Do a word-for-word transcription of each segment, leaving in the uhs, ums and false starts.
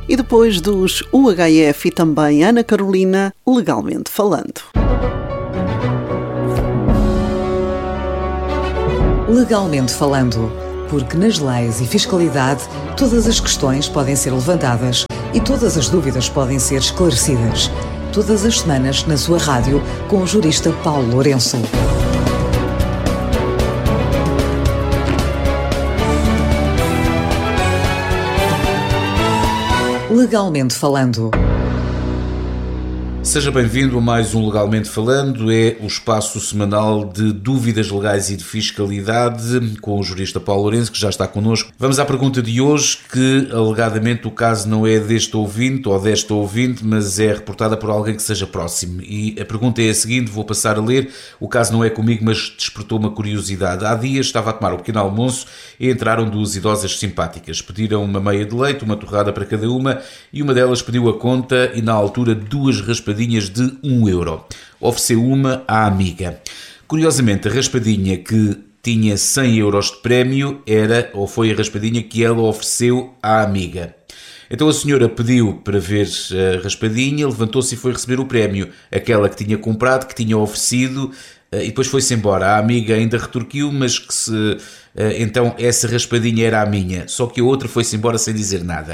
E depois dos U H F e também Ana Carolina, Legalmente Falando. Legalmente Falando, porque nas leis e fiscalidade todas as questões podem ser levantadas e todas as dúvidas podem ser esclarecidas. Todas as semanas na sua rádio com o jurista Paulo Lourenço. Legalmente Falando. Seja bem-vindo a mais um Legalmente Falando, é o espaço semanal de dúvidas legais e de fiscalidade com o jurista Paulo Lourenço, que já está connosco. Vamos à pergunta de hoje, que alegadamente o caso não é deste ouvinte ou desta ouvinte, mas é reportada por alguém que seja próximo. E a pergunta é a seguinte, vou passar a ler, o caso não é comigo, mas despertou uma curiosidade. Há dias estava a tomar um pequeno almoço e entraram duas idosas simpáticas. Pediram uma meia de leite, uma torrada para cada uma, e uma delas pediu a conta e na altura duas raspadinhas de um euro. Ofereceu uma à amiga. Curiosamente, a raspadinha que tinha cem euros de prémio era, ou foi a raspadinha que ela ofereceu à amiga. Então a senhora pediu para ver a raspadinha, levantou-se e foi receber o prémio. Aquela que tinha comprado, que tinha oferecido, e depois foi-se embora. A amiga ainda retorquiu, mas que se... então essa raspadinha era a minha, só que a outra foi-se embora sem dizer nada.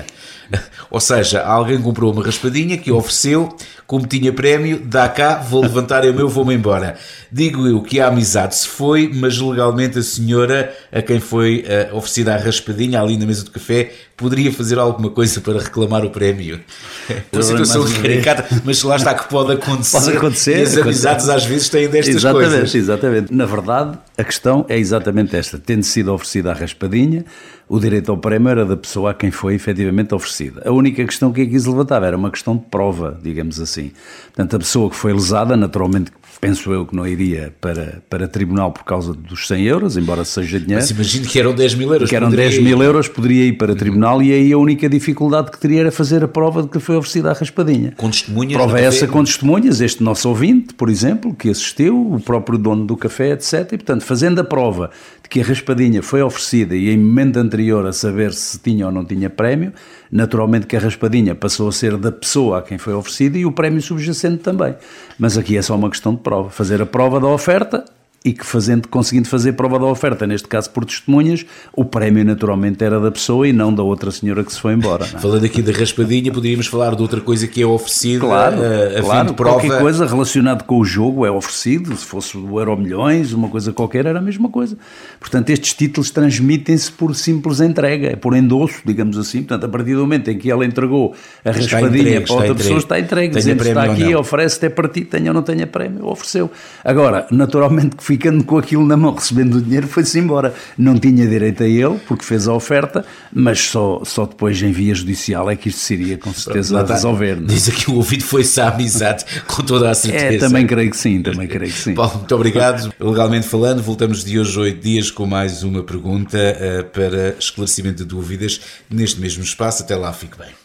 Ou seja, alguém comprou uma raspadinha que ofereceu, como tinha prémio, dá cá, vou levantar o meu, vou-me embora. Digo eu que a amizade se foi, mas legalmente a senhora a quem foi uh, oferecida a raspadinha ali na mesa do café poderia fazer alguma coisa para reclamar o prémio. Uma situação caricata, mas lá está que pode acontecer. Pode acontecer. E as amizades às vezes têm destas exatamente, coisas. Exatamente. Na verdade, a questão é exatamente esta. Tendo sido oferecida a raspadinha, o direito ao prémio era da pessoa a quem foi efetivamente oferecida. A única questão que aqui se levantava era uma questão de prova, digamos assim. Portanto, a pessoa que foi lesada, naturalmente, penso eu que não iria para, para tribunal por causa dos cem euros, embora seja dinheiro. Mas imagino que eram dez mil euros. Que eram poderia... dez mil euros, poderia ir para tribunal, e aí a única dificuldade que teria era fazer a prova de que foi oferecida a raspadinha. Com testemunhas? Prova essa com testemunhas, este nosso ouvinte, por exemplo, que assistiu, o próprio dono do café, etcétera. E, portanto, fazendo a prova de que a raspadinha foi oferecida e em momento anterior a saber se tinha ou não tinha prémio, naturalmente que a raspadinha passou a ser da pessoa a quem foi oferecida e o prémio subjacente também. Mas aqui é só uma questão de prova. Fazer a prova da oferta e que fazendo, conseguindo fazer prova da oferta, neste caso por testemunhas, o prémio naturalmente era da pessoa e não da outra senhora que se foi embora. Não é? Falando aqui da raspadinha, poderíamos falar de outra coisa que é oferecida, claro, a, a claro, fim de prova. Qualquer coisa relacionada com o jogo é oferecido, se fosse o Euro Milhões, uma coisa qualquer, era a mesma coisa. Portanto, estes títulos transmitem-se por simples entrega, é por endosso, digamos assim. Portanto, a partir do momento em que ela entregou a está raspadinha entregue, para outra está pessoa, está entregue, dizendo que está aqui, oferece-te, é para ti, tenha ou não tenha prémio, ofereceu. Agora, naturalmente que ficando com aquilo na mão, recebendo o dinheiro, foi-se embora. Não tinha direito a ele, porque fez a oferta, mas só, só depois em via judicial é que isto seria com certeza a resolver. Não? Diz aqui o ouvido foi-se à amizade, com toda a certeza. É, também creio que sim, também creio que sim. Paulo, muito obrigado. Legalmente Falando, voltamos de hoje a oito dias com mais uma pergunta uh, para esclarecimento de dúvidas neste mesmo espaço. Até lá, fique bem.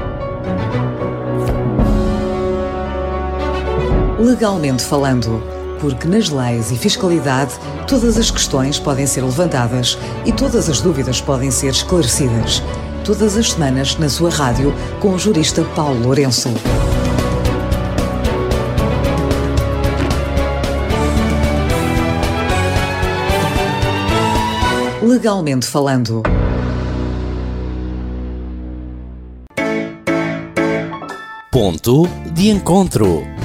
Legalmente Falando, porque nas leis e fiscalidade todas as questões podem ser levantadas e todas as dúvidas podem ser esclarecidas. Todas as semanas na sua rádio com o jurista Paulo Lourenço. Legalmente Falando. Ponto de encontro.